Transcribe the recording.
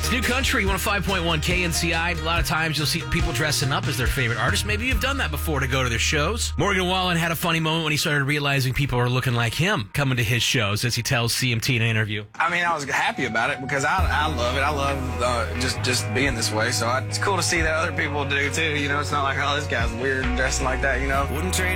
It's New Country, 105.1 KNCI. A lot of times you'll see people dressing up as their favorite artist. Maybe you've done that before to go to their shows. Morgan Wallen had a funny moment when he started realizing people are looking like him coming to his shows, as he tells CMT in an interview. I mean, I was happy about it because I love it. I love just being this way. So it's cool to see that other people do too. You know, it's not like, oh, this guy's weird dressing like that, you know. Wouldn't trade